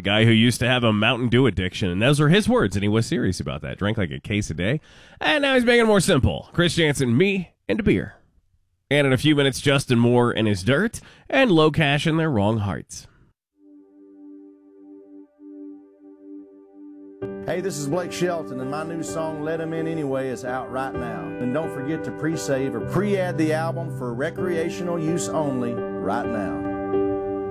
guy who used to have a Mountain Dew addiction, and those are his words, and he was serious about that. Drank like a case a day, and now he's making it more simple. Chris Jansen, me, and a beer. And in a few minutes, Justin Moore and his dirt, and Low Cash and their wrong hearts. Hey, this is Blake Shelton, and my new song, Let 'Em In Anyway, is out right now. And don't forget to pre-save or pre-add the album for recreational use only right now.